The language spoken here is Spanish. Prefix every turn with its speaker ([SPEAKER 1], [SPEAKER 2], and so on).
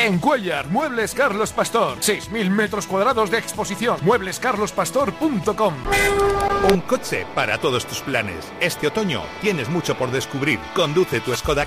[SPEAKER 1] En Cuéllar, Muebles Carlos Pastor. 6.000 metros cuadrados de exposición. mueblescarlospastor.com.
[SPEAKER 2] Un coche para todos tus planes. Este otoño tienes mucho por descubrir. Conduce tu Skoda